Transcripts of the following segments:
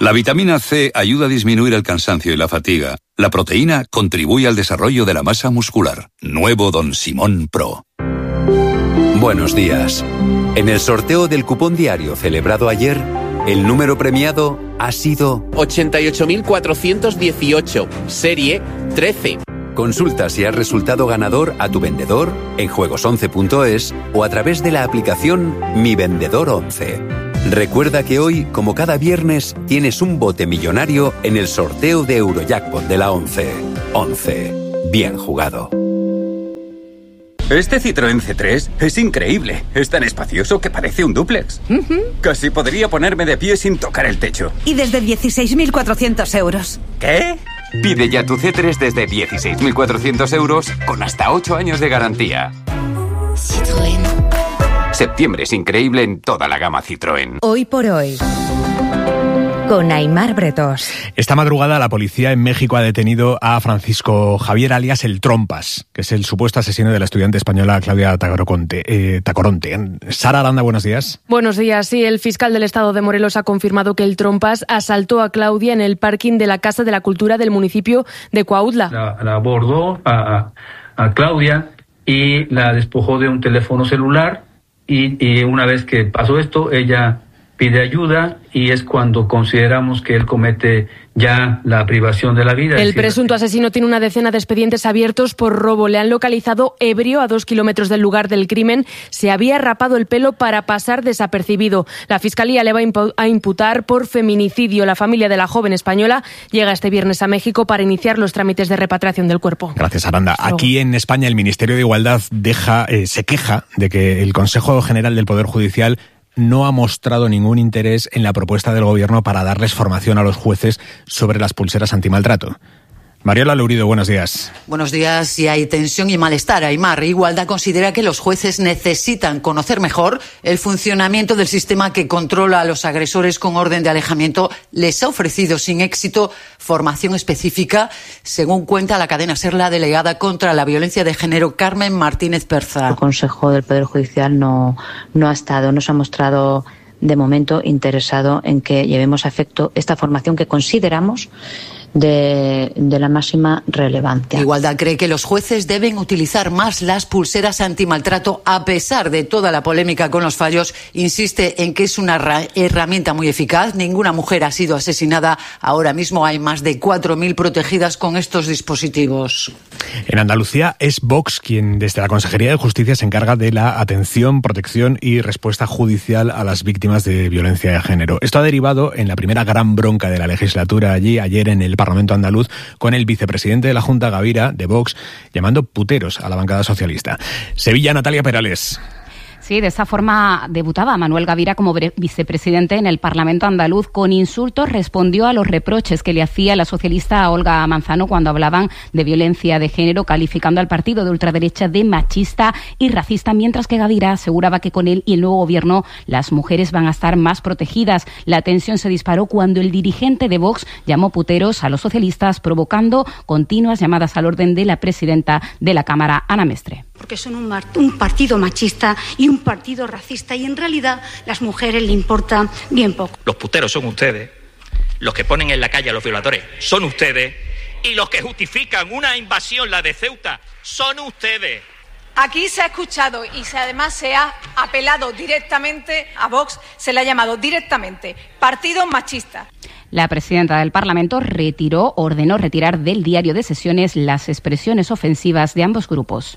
La vitamina C ayuda a disminuir el cansancio y la fatiga. La proteína contribuye al desarrollo de la masa muscular. Nuevo Don Simón Pro. Buenos días. En el sorteo del cupón diario celebrado ayer, el número premiado ha sido 88.418, serie 13. Consulta si has resultado ganador a tu vendedor en juegos11.es o a través de la aplicación Mi Vendedor 11. Recuerda que hoy, como cada viernes, tienes un bote millonario en el sorteo de Eurojackpot de la 11. 11. Bien jugado. Este Citroën C3 es increíble. Es tan espacioso que parece un dúplex. Casi podría ponerme de pie sin tocar el techo. Y desde 16.400 euros. ¿Qué? Pide ya tu C3 desde 16.400 euros con hasta 8 años de garantía. Citroën. Septiembre es increíble en toda la gama Citroën. Hoy por hoy, con Aimar Bretos. Esta madrugada la policía en México ha detenido a Francisco Javier alias El Trompas, que es el supuesto asesino de la estudiante española Claudia Tacoronte. Sara Aranda, buenos días. Buenos días. Sí, el fiscal del estado de Morelos ha confirmado que El Trompas asaltó a Claudia en el parking de la Casa de la Cultura del municipio de Cuautla. La abordó a Claudia y la despojó de un teléfono celular y una vez que pasó esto, ella pide ayuda y es cuando consideramos que él comete ya la privación de la vida. El presunto asesino tiene una decena de expedientes abiertos por robo. Le han localizado ebrio a 2 kilómetros del lugar del crimen. Se había rapado el pelo para pasar desapercibido. La Fiscalía le va a imputar por feminicidio. La familia de la joven española llega este viernes a México para iniciar los trámites de repatriación del cuerpo. Gracias, Aranda. Aquí en España el Ministerio de Igualdad se queja de que el Consejo General del Poder Judicial no ha mostrado ningún interés en la propuesta del Gobierno para darles formación a los jueces sobre las pulseras antimaltrato. Mariola Lourido, buenos días. Buenos días. Y hay tensión y malestar. Aimar, Igualdad considera que los jueces necesitan conocer mejor el funcionamiento del sistema que controla a los agresores con orden de alejamiento. Les ha ofrecido sin éxito formación específica, según cuenta la cadena SER, la delegada contra la violencia de género, Carmen Martínez Perza. El Consejo del Poder Judicial no se ha mostrado de momento interesado en que llevemos a efecto esta formación que consideramos de la máxima relevancia. Igualdad cree que los jueces deben utilizar más las pulseras antimaltrato a pesar de toda la polémica con los fallos. Insiste en que es una herramienta muy eficaz. Ninguna mujer ha sido asesinada. Ahora mismo hay más de 4.000 protegidas con estos dispositivos. En Andalucía es Vox quien desde la Consejería de Justicia se encarga de la atención, protección y respuesta judicial a las víctimas de violencia de género. Esto ha derivado en la primera gran bronca de la legislatura allí, ayer en el Parlamento andaluz, con el vicepresidente de la Junta, Gavira, de Vox, llamando puteros a la bancada socialista. Sevilla, Natalia Perales. Sí, de esa forma debutaba Manuel Gavira como vicepresidente en el Parlamento andaluz. Con insultos respondió a los reproches que le hacía la socialista Olga Manzano cuando hablaban de violencia de género, calificando al partido de ultraderecha de machista y racista, mientras que Gavira aseguraba que con él y el nuevo gobierno las mujeres van a estar más protegidas. La tensión se disparó cuando el dirigente de Vox llamó puteros a los socialistas, provocando continuas llamadas al orden de la presidenta de la Cámara, Ana Mestre. Porque son un partido machista y un partido racista y en realidad las mujeres le importa bien poco. Los puteros son ustedes, los que ponen en la calle a los violadores son ustedes y los que justifican una invasión, la de Ceuta, son ustedes. Aquí se ha escuchado y además se ha apelado directamente a Vox, se le ha llamado directamente partido machista. La presidenta del Parlamento ordenó retirar del diario de sesiones las expresiones ofensivas de ambos grupos.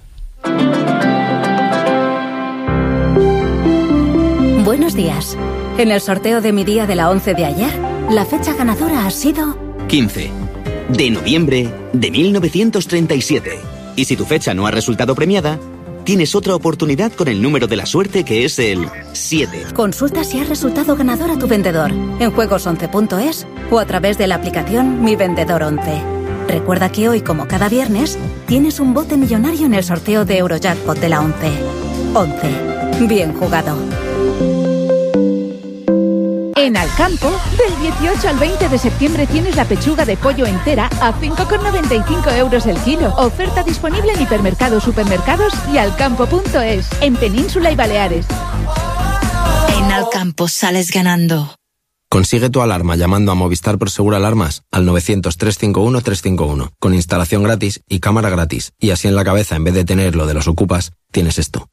Buenos días. En el sorteo de mi día de la 11 de ayer, la fecha ganadora ha sido 15 de noviembre de 1937. Y si tu fecha no ha resultado premiada, tienes otra oportunidad con el número de la suerte, que es el 7. Consulta si has resultado ganador a tu vendedor en juegos11.es o a través de la aplicación Mi Vendedor 11. Recuerda que hoy, como cada viernes, tienes un bote millonario en el sorteo de Eurojackpot de la 11. 11. Bien jugado. En Alcampo, del 18 al 20 de septiembre tienes la pechuga de pollo entera a 5,95 € el kilo. Oferta disponible en hipermercados, supermercados y alcampo.es, en Península y Baleares. En Alcampo sales ganando. Consigue tu alarma llamando a Movistar Prosegur Alarmas al 900-351-351, con instalación gratis y cámara gratis. Y así en la cabeza, en vez de tener lo de los ocupas, tienes esto.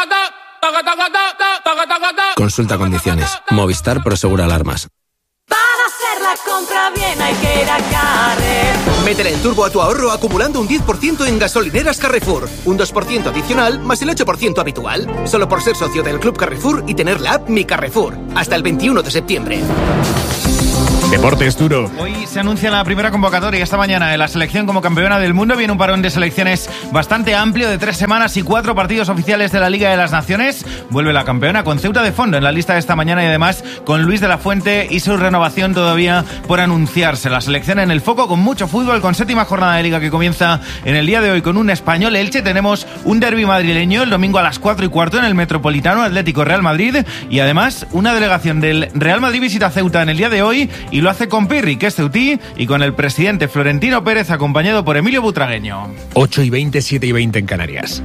Consulta condiciones. Movistar Prosegur Alarmas. Para hacer la compra bien hay que ir a Carrefour. Métele el turbo a tu ahorro acumulando un 10% en gasolineras Carrefour. Un 2% adicional más el 8% habitual. Solo por ser socio del Club Carrefour y tener la app Mi Carrefour. Hasta el 21 de septiembre. Deportes duro. Hoy se anuncia la primera convocatoria esta mañana de la selección como campeona del mundo. Viene un parón de selecciones bastante amplio de 3 semanas y 4 partidos oficiales de la Liga de las Naciones. Vuelve la campeona con Ceuta de fondo en la lista de esta mañana y además con Luis de la Fuente y su renovación todavía por anunciarse. La selección en el foco con mucho fútbol, con 7ª jornada de Liga que comienza en el día de hoy con un Español Elche. Tenemos un derbi madrileño el domingo a las 4:15 en el Metropolitano, Atlético Real Madrid, y además una delegación del Real Madrid visita Ceuta en el día de hoy y lo hace con Pirri, que es ceutí, y con el presidente Florentino Pérez, acompañado por Emilio Butragueño. 8:20, 7:20 en Canarias.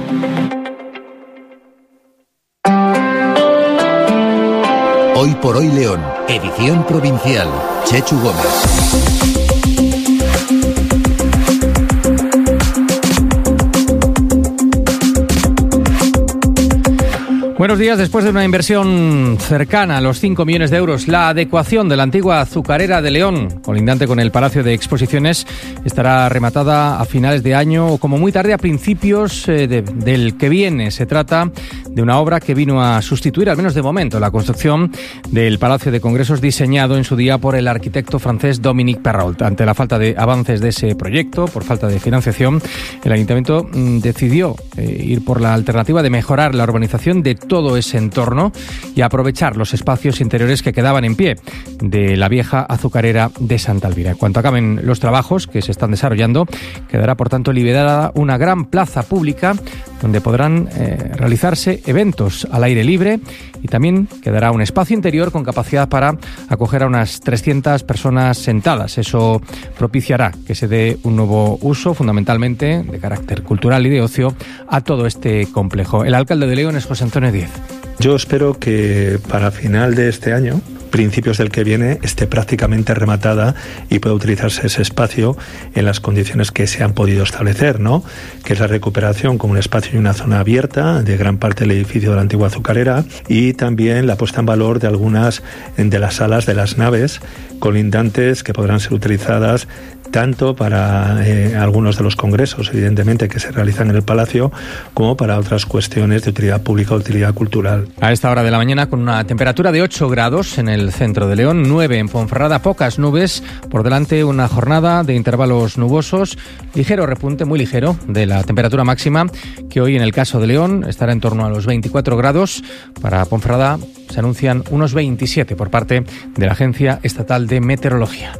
Hoy por hoy León, edición provincial. Chechu Gómez. Buenos días. Después de una inversión cercana a los 5 millones de euros, la adecuación de la antigua azucarera de León, colindante con el Palacio de Exposiciones, estará rematada a finales de año o como muy tarde a principios del que viene. Se trata de una obra que vino a sustituir, al menos de momento, la construcción del Palacio de Congresos diseñado en su día por el arquitecto francés Dominique Perrault. Ante la falta de avances de ese proyecto, por falta de financiación, el Ayuntamiento decidió ir por la alternativa de mejorar la urbanización de todo ese entorno y aprovechar los espacios interiores que quedaban en pie de la vieja azucarera de Santa Elvira. En cuanto acaben los trabajos que se están desarrollando, quedará por tanto liberada una gran plaza pública donde podrán realizarse eventos al aire libre y también quedará un espacio interior con capacidad para acoger a unas 300 personas sentadas. Eso propiciará que se dé un nuevo uso, fundamentalmente de carácter cultural y de ocio, a todo este complejo. El alcalde de León es José Antonio Díez. Yo espero que para final de este año, principios del que viene, esté prácticamente rematada y pueda utilizarse ese espacio en las condiciones que se han podido establecer, ¿no? Que es la recuperación como un espacio y una zona abierta de gran parte del edificio de la antigua azucarera y también la puesta en valor de algunas de las salas de las naves colindantes que podrán ser utilizadas tanto para algunos de los congresos, evidentemente, que se realizan en el Palacio, como para otras cuestiones de utilidad pública o utilidad cultural. A esta hora de la mañana, con una temperatura de 8 grados en el centro de León, 9 en Ponferrada, pocas nubes, por delante una jornada de intervalos nubosos, ligero repunte, muy ligero, de la temperatura máxima, que hoy en el caso de León estará en torno a los 24 grados. Para Ponferrada se anuncian unos 27 por parte de la Agencia Estatal de Meteorología.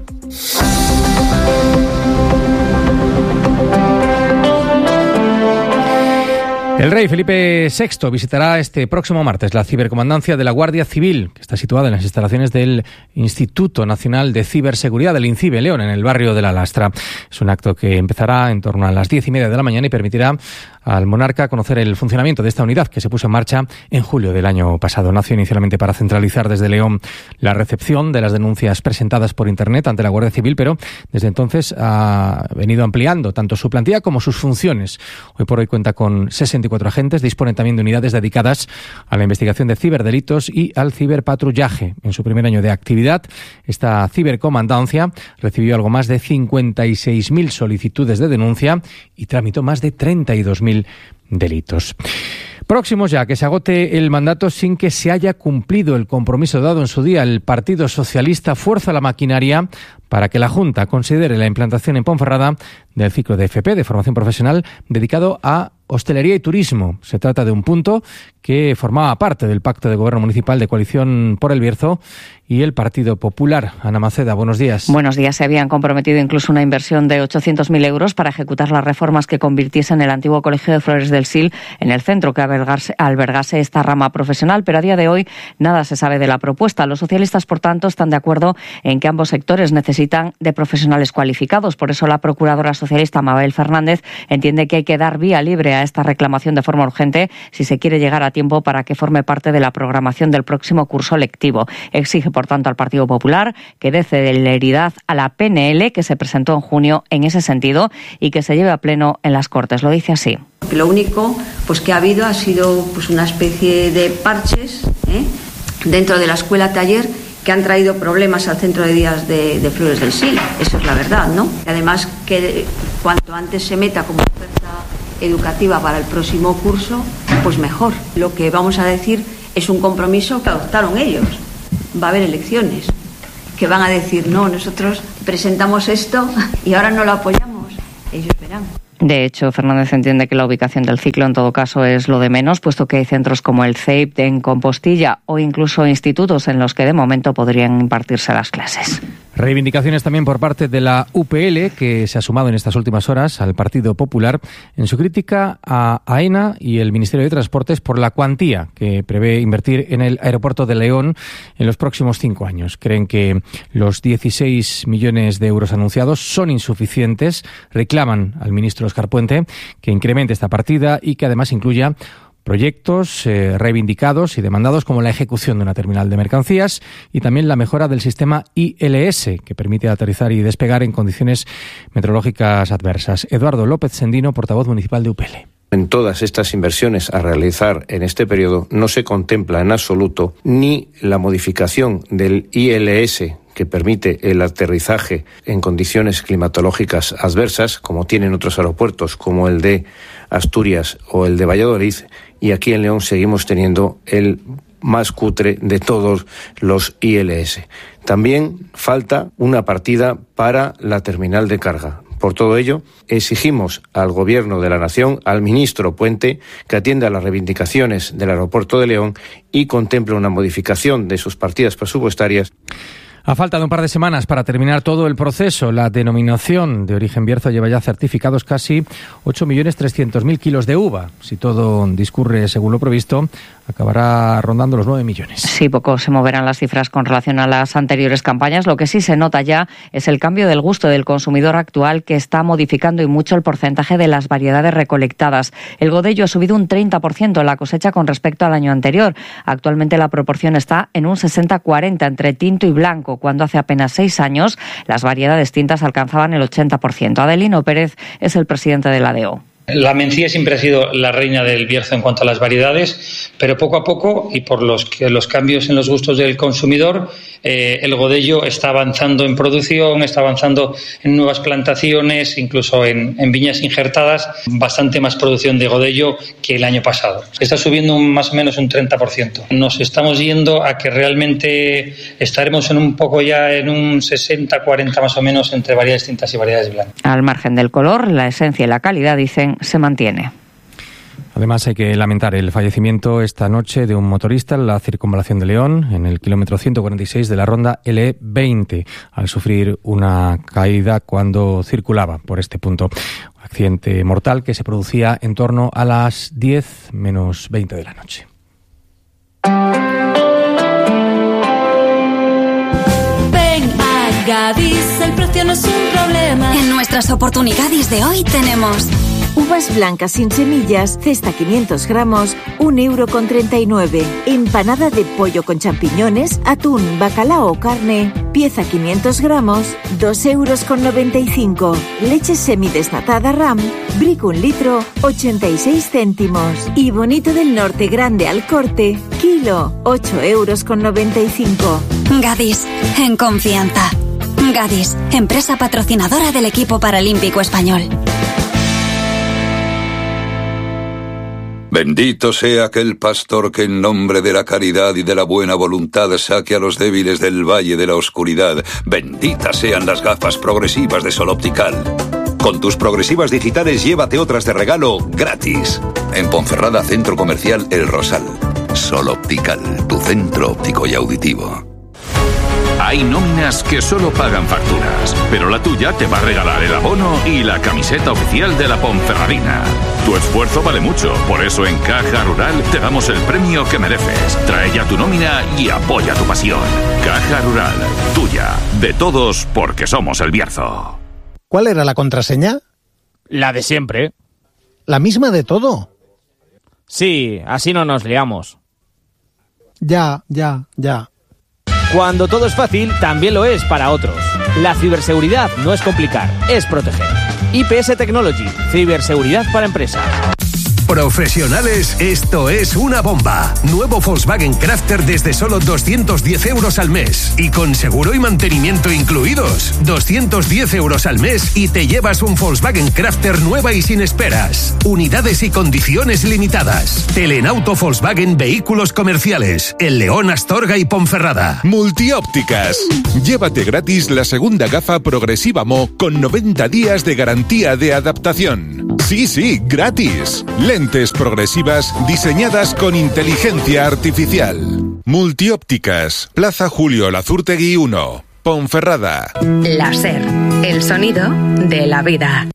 El rey Felipe VI visitará este próximo martes la cibercomandancia de la Guardia Civil, que está situada en las instalaciones del Instituto Nacional de Ciberseguridad del INCIBE León, en el barrio de La Lastra. Es un acto que empezará en torno a las 10:30 de la mañana y permitirá al monarca conocer el funcionamiento de esta unidad que se puso en marcha en julio del año pasado. Nació inicialmente para centralizar desde León la recepción de las denuncias presentadas por Internet ante la Guardia Civil, pero desde entonces ha venido ampliando tanto su plantilla como sus funciones. Hoy por hoy cuenta con 64 agentes, dispone también de unidades dedicadas a la investigación de ciberdelitos y al ciberpatrullaje. En su primer año de actividad, esta cibercomandancia recibió algo más de 56.000 solicitudes de denuncia y tramitó más de 32.000 delitos. Próximos ya a que se agote el mandato sin que se haya cumplido el compromiso dado en su día, el Partido Socialista fuerza la maquinaria para que la Junta considere la implantación en Ponferrada del ciclo de FP, de formación profesional, dedicado a hostelería y turismo. Se trata de un punto que formaba parte del Pacto de Gobierno Municipal de Coalición por el Bierzo y el Partido Popular. Ana Maceda, buenos días. Buenos días. Se habían comprometido incluso una inversión de 800.000 euros para ejecutar las reformas que convirtiesen el antiguo Colegio de Flores del Sil en el centro que albergase esta rama profesional, pero a día de hoy nada se sabe de la propuesta. Los socialistas, por tanto, están de acuerdo en que ambos sectores necesitan necesitan de profesionales cualificados. Por eso la procuradora socialista Mabel Fernández entiende que hay que dar vía libre a esta reclamación de forma urgente si se quiere llegar a tiempo para que forme parte de la programación del próximo curso lectivo. Exige, por tanto, al Partido Popular que dé celeridad a la PNL que se presentó en junio en ese sentido y que se lleve a pleno en las Cortes. Lo dice así. Lo único que ha habido ha sido una especie de parches dentro de la escuela taller que han traído problemas al centro de días de Flores del Sil. Eso es la verdad, ¿no? Y además, que cuanto antes se meta como oferta educativa para el próximo curso, pues mejor. Lo que vamos a decir es un compromiso que adoptaron ellos. Va a haber elecciones que van a decir, no, nosotros presentamos esto y ahora no lo apoyamos. Ellos verán. De hecho, Fernández entiende que la ubicación del ciclo en todo caso es lo de menos, puesto que hay centros como el CEIP en Compostilla o incluso institutos en los que de momento podrían impartirse las clases. Reivindicaciones también por parte de la UPL, que se ha sumado en estas últimas horas al Partido Popular en su crítica a AENA y el Ministerio de Transportes por la cuantía que prevé invertir en el aeropuerto de León en los próximos 5 años. Creen que los 16 millones de euros anunciados son insuficientes. Reclaman al ministro Óscar Puente que incremente esta partida y que además incluya proyectos reivindicados y demandados como la ejecución de una terminal de mercancías y también la mejora del sistema ILS, que permite aterrizar y despegar en condiciones meteorológicas adversas. Eduardo López Sendino, portavoz municipal de UPL. En todas estas inversiones a realizar en este periodo no se contempla en absoluto ni la modificación del ILS, que permite el aterrizaje en condiciones climatológicas adversas, como tienen otros aeropuertos, como el de Asturias o el de Valladolid, y aquí en León seguimos teniendo el más cutre de todos los ILS. También falta una partida para la terminal de carga. Por todo ello, exigimos al Gobierno de la Nación, al ministro Puente, que atienda las reivindicaciones del aeropuerto de León y contemple una modificación de sus partidas presupuestarias. A falta de un par de semanas para terminar todo el proceso, la denominación de origen Bierzo lleva ya certificados casi 8.300.000 kilos de uva. Si todo discurre según lo previsto, acabará rondando los 9 millones. Sí, poco se moverán las cifras con relación a las anteriores campañas. Lo que sí se nota ya es el cambio del gusto del consumidor actual, que está modificando y mucho el porcentaje de las variedades recolectadas. El godello ha subido un 30% en la cosecha con respecto al año anterior. Actualmente la proporción está en un 60-40 entre tinto y blanco, cuando hace apenas 6 años las variedades tintas alcanzaban el 80%. Adelino Pérez es el presidente de la ADEO. La mencía siempre ha sido la reina del Bierzo en cuanto a las variedades, pero poco a poco, y por los cambios en los gustos del consumidor, el godello está avanzando en producción, está avanzando en nuevas plantaciones, incluso en viñas injertadas, bastante más producción de godello que el año pasado. Está subiendo más o menos un 30%. Nos estamos yendo a que realmente estaremos en un poco ya en un 60-40 más o menos entre variedades tintas y variedades blancas. Al margen del color, la esencia y la calidad, dicen, se mantiene. Además, hay que lamentar el fallecimiento esta noche de un motorista en la circunvalación de León, en el kilómetro 146 de la ronda LE20, al sufrir una caída cuando circulaba por este punto. Accidente mortal que se producía en torno a las 10 menos 20 de la noche. Gadis, el precio no es un problema. En nuestras oportunidades de hoy tenemos uvas blancas sin semillas, cesta 500 gramos, 1,39 €. Empanada de pollo con champiñones, atún, bacalao o carne, pieza 500 gramos, 2,95 €. Leche semidesnatada RAM, Brick 1 litro, 86 céntimos. Y Bonito del Norte grande al corte, kilo, 8,95 €. Gadis, en confianza. Gadis, empresa patrocinadora del equipo paralímpico español. Bendito sea aquel pastor que en nombre de la caridad y de la buena voluntad saque a los débiles del valle de la oscuridad. Benditas sean las gafas progresivas de Sol Optical. Con tus progresivas digitales llévate otras de regalo gratis. En Ponferrada, Centro Comercial El Rosal. Sol Optical, tu centro óptico y auditivo. Hay nóminas que solo pagan facturas, pero la tuya te va a regalar el abono y la camiseta oficial de la Ponferradina. Tu esfuerzo vale mucho, por eso en Caja Rural te damos el premio que mereces. Trae ya tu nómina y apoya tu pasión. Caja Rural, tuya, de todos, porque somos El Bierzo. ¿Cuál era la contraseña? La de siempre. ¿La misma de todo? Sí, así no nos liamos. Ya. Cuando todo es fácil, también lo es para otros. La ciberseguridad no es complicar, es proteger. IPS Technology, ciberseguridad para empresas. Profesionales, esto es una bomba. Nuevo Volkswagen Crafter desde solo 210 euros al mes. Y con seguro y mantenimiento incluidos. 210 euros al mes y te llevas un Volkswagen Crafter nueva y sin esperas. Unidades y condiciones limitadas. Telenauto Volkswagen Vehículos Comerciales. El León, Astorga y Ponferrada. Multiópticas. Llévate gratis la segunda gafa progresiva Mo con 90 días de garantía de adaptación. Sí, gratis. Lentes progresivas diseñadas con inteligencia artificial. Multiópticas. Plaza Julio Lazurtegui 1. Ponferrada. Láser. El sonido de la vida.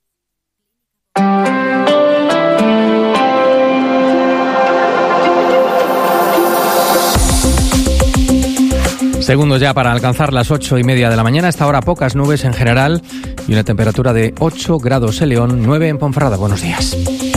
Segundos ya para alcanzar las 8:30 de la mañana. Hasta ahora pocas nubes en general y una temperatura de 8 grados en León, 9 en Ponferrada. Buenos días.